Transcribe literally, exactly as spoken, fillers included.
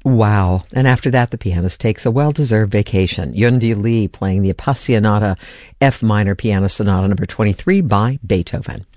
Wow. And after that, the pianist takes a well-deserved vacation. Yundi Lee playing the Appassionata F minor Piano Sonata number twenty-three by Beethoven.